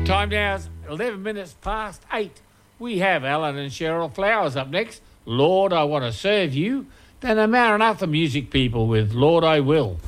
Time now is 11 minutes past 8. We have Alan and Cheryl Flowers up next. Lord, I Want to Serve You. Then the Maranatha Music People with Lord, I Will.